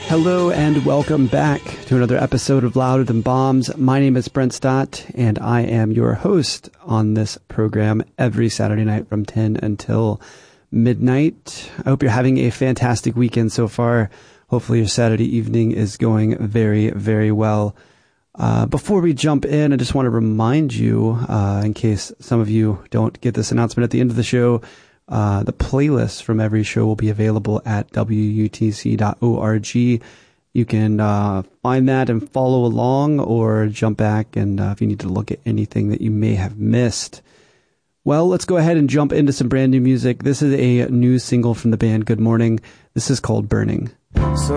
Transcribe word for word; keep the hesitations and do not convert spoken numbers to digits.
Hello and welcome back to another episode of Louder Than Bombs. My name is Brent Stott and I am your host on this program every Saturday night from ten until midnight. I hope you're having a fantastic weekend so far. Hopefully your Saturday evening is going very, very well. Uh, before we jump in, I just want to remind you, uh, in case some of you don't get this announcement at the end of the show, Uh, the playlist from every show will be available at W U T C dot org. You can uh, find that and follow along or jump back and uh, if you need to look at anything that you may have missed. Well, let's go ahead and jump into some brand new music. This is a new single from the band Good Morning. This is called Burning. So